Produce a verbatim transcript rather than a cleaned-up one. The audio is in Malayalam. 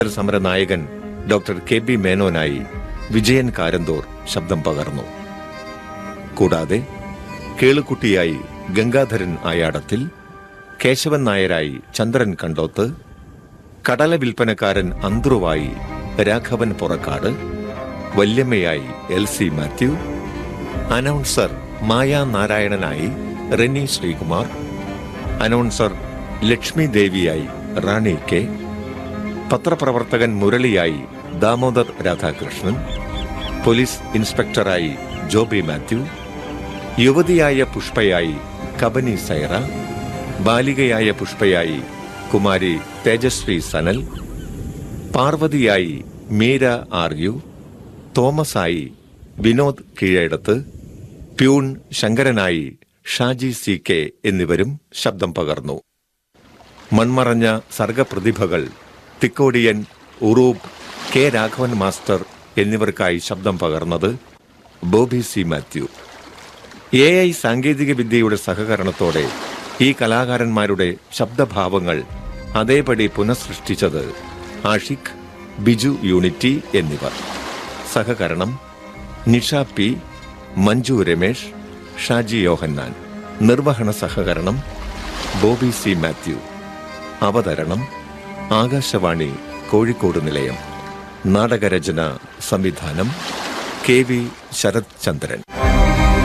സമര നായകൻ doctor K B മേനോനായി Vijayan Karanthur ശബ്ദം പകർന്നു. കൂടാതെ കേളുക്കുട്ടിയായി ഗംഗാധരൻ ആയാടത്തിൽ, കേശവൻ നായരായി ചന്ദ്രൻ കണ്ടോത്ത്, കടല വിൽപ്പനക്കാരൻ അന്ത്രുവായി Raghavan Purakkad, വല്യമ്മയായി L C Mathew, announcer Maya നാരായണനായി Reni Sreekumar, announcer Lakshmi ദേവിയായി Rani K, പത്രപ്രവർത്തകൻ മുരളിയായി Damodar Radhakrishnan, police ഇൻസ്പെക്ടറായി Joby Mathew, യുവതിയായ പുഷ്പയായി Kabani Saira, ബാലികയായ പുഷ്പയായി Kumari Tejashwi Sanal, പാർവതിയായി Meera are you, തോമസായി Vinod Keezhadath, peon ശങ്കരനായി Shaji C K എന്നിവരും ശബ്ദം പകർന്നു. മൺമറഞ്ഞ സർഗപ്രതിഭകൾ തിക്കോടിയൻ, ഉറൂബ്, കെ രാഘവൻ മാസ്റ്റർ എന്നിവർക്കായി ശബ്ദം പകർന്നത് Bobby C Mathew. A I സാങ്കേതിക വിദ്യയുടെ സഹകരണത്തോടെ ഈ കലാകാരന്മാരുടെ ശബ്ദഭാവങ്ങൾ അതേപടി പുനഃസൃഷ്ടിച്ചത് ആഷിഖ്, ബിജു യൂണിറ്റി എന്നിവർ. സഹകരണം നിഷ പി, മഞ്ജു രമേഷ്, ഷാജി യോഹന്നാൻ. നിർവഹണ സഹകരണം ബോബി സി മാത്യു. അവതരണം ആകാശവാണി കോഴിക്കോട് നിലയം. നാടകരചന സംവിധാനം കെ വി ശരത് ചന്ദ്രൻ.